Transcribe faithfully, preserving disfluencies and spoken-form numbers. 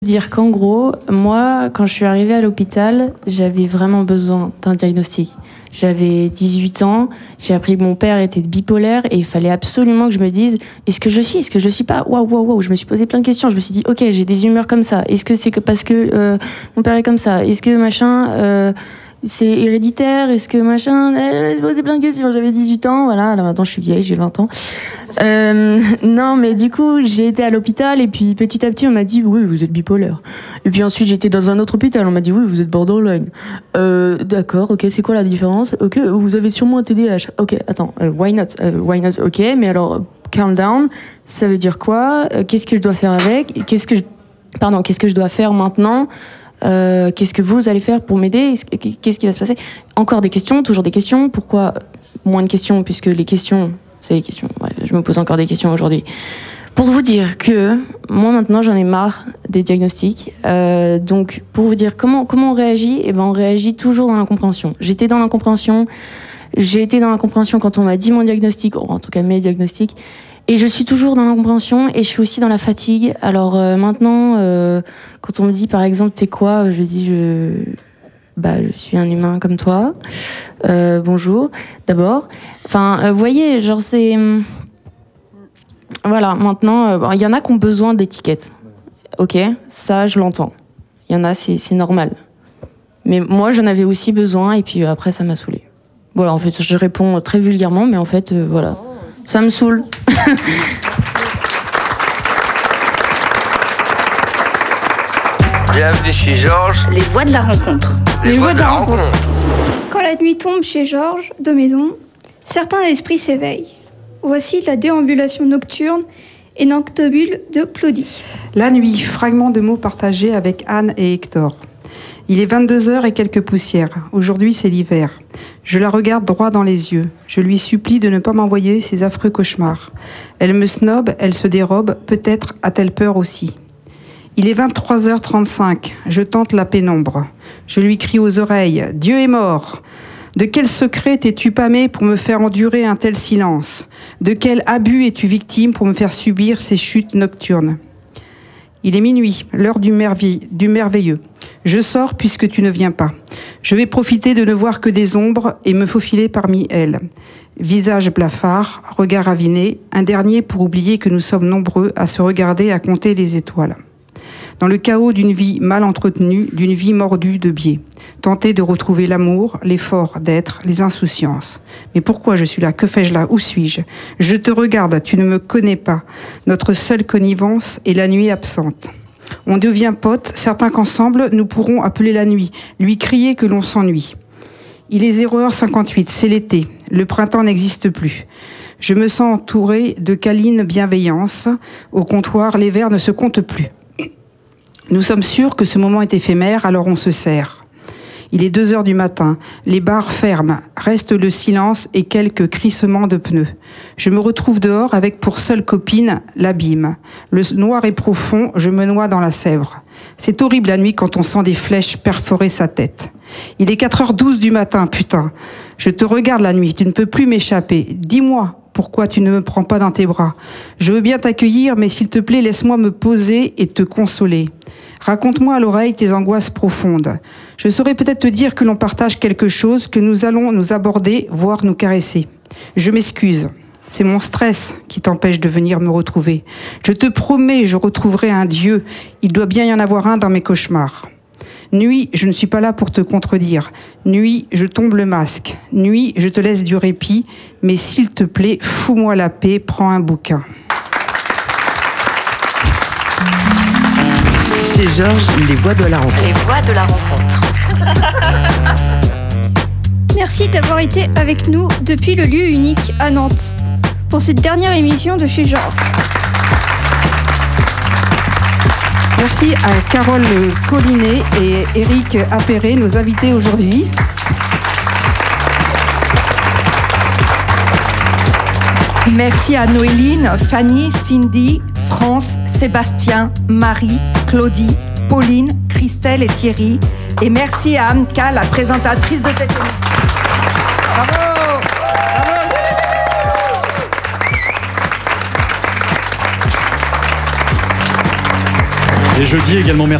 Dire qu'en gros, moi, quand je suis arrivée à l'hôpital, j'avais vraiment besoin d'un diagnostic. J'avais dix-huit ans, j'ai appris que mon père était bipolaire et il fallait absolument que je me dise est-ce que je suis, est-ce que je suis pas. Waouh, waouh, waouh. Je me suis posé plein de questions. Je me suis dit ok, j'ai des humeurs comme ça. Est-ce que c'est que parce que euh, mon père est comme ça? Est-ce que machin euh, c'est héréditaire? Est-ce que machin? Je me suis posé plein de questions. J'avais dix-huit ans, voilà. Là maintenant, je suis vieille, j'ai vingt ans. Euh, non, mais du coup, j'ai été à l'hôpital et puis petit à petit, on m'a dit oui, vous êtes bipolaire. Et puis ensuite, j'étais dans un autre hôpital, on m'a dit oui, vous êtes borderline. Euh, d'accord, ok, c'est quoi la différence? Ok, vous avez sûrement un T D A H. Ok, attends, uh, why not? Uh, why not? Ok, mais alors, calm down, ça veut dire quoi? euh, Qu'est-ce que je dois faire avec? Qu'est-ce que je... Pardon, qu'est-ce que je dois faire maintenant? Euh, qu'est-ce que vous allez faire pour m'aider? Qu'est-ce qui va se passer? Encore des questions, toujours des questions. Pourquoi moins de questions? Puisque les questions, c'est les questions. Ouais, je me pose encore des questions aujourd'hui. Pour vous dire que moi maintenant j'en ai marre des diagnostics. Euh, donc pour vous dire comment comment on réagit, eh ben on réagit toujours dans l'incompréhension. J'étais dans l'incompréhension. J'ai été dans l'incompréhension quand on m'a dit mon diagnostic, en tout cas mes diagnostics. Et je suis toujours dans l'incompréhension et je suis aussi dans la fatigue. Alors euh, maintenant, euh, quand on me dit par exemple t'es quoi, je dis je, bah je suis un humain comme toi. Euh, bonjour, d'abord. Enfin, vous euh, voyez, genre c'est, voilà. Maintenant, il euh, bon, y en a qui ont besoin d'étiquettes. Ok, ça je l'entends. Il y en a, c'est c'est normal. Mais moi j'en avais aussi besoin et puis après ça m'a saoulée. Voilà, en fait, je réponds très vulgairement, mais en fait, euh, voilà. Ça me saoule. Bienvenue chez Georges. Les voix de la rencontre. Les, Les voix, voix de la, la rencontre. rencontre. Quand la nuit tombe chez Georges, de maison, certains esprits s'éveillent. Voici la déambulation nocturne et noctambule de Claudie. La nuit, fragment de mots partagés avec Anne et Hector. Il est vingt-deux heures et quelques poussières. Aujourd'hui, c'est l'hiver. Je la regarde droit dans les yeux. Je lui supplie de ne pas m'envoyer ces affreux cauchemars. Elle me snobe, elle se dérobe. Peut-être a-t-elle peur aussi. Il est vingt-trois heures trente-cinq. Je tente la pénombre. Je lui crie aux oreilles « Dieu est mort !» De quel secret t'es-tu pâmé pour me faire endurer un tel silence? De quel abus es-tu victime pour me faire subir ces chutes nocturnes? Il est minuit, l'heure du, merveille, du merveilleux. Je sors puisque tu ne viens pas. Je vais profiter de ne voir que des ombres et me faufiler parmi elles. Visage blafard, regard aviné, un dernier pour oublier que nous sommes nombreux à se regarder, à compter les étoiles. Dans le chaos d'une vie mal entretenue, d'une vie mordue de biais. Tenter de retrouver l'amour, l'effort d'être, les insouciances. Mais pourquoi je suis là? Que fais-je là? Où suis-je? Je te regarde, tu ne me connais pas. Notre seule connivence est la nuit absente. On devient potes, certains qu'ensemble nous pourrons appeler la nuit, lui crier que l'on s'ennuie. Il est zéro heure cinquante-huit, c'est l'été, le printemps n'existe plus. Je me sens entourée de câlines bienveillance. Au comptoir, les verres ne se comptent plus. Nous sommes sûrs que ce moment est éphémère, alors on se serre. Il est deux heures du matin, les bars ferment, reste le silence et quelques crissements de pneus. Je me retrouve dehors avec pour seule copine l'abîme. Le noir est profond, je me noie dans la Sèvre. C'est horrible la nuit quand on sent des flèches perforer sa tête. Il est quatre heures douze du matin, putain. Je te regarde la nuit, tu ne peux plus m'échapper. Dis-moi. Pourquoi tu ne me prends pas dans tes bras? Je veux bien t'accueillir, mais s'il te plaît, laisse-moi me poser et te consoler. Raconte-moi à l'oreille tes angoisses profondes. Je saurais peut-être te dire que l'on partage quelque chose, que nous allons nous aborder, voire nous caresser. Je m'excuse. C'est mon stress qui t'empêche de venir me retrouver. Je te promets, je retrouverai un Dieu. Il doit bien y en avoir un dans mes cauchemars. Nuit, je ne suis pas là pour te contredire. Nuit, je tombe le masque. Nuit, je te laisse du répit. Mais s'il te plaît, fous-moi la paix, prends un bouquin. C'est Georges, les voix de la rencontre. Les voix de la rencontre. Merci d'avoir été avec nous depuis le lieu unique à Nantes pour cette dernière émission de chez Georges. Merci à Carole Collinet et Eric Appéré, nos invités aujourd'hui. Merci à Noéline, Fanny, Cindy, France, Sébastien, Marie, Claudie, Pauline, Christelle et Thierry. Et merci à Amka, la présentatrice de cette émission. Bravo! les jeudis également. Merci.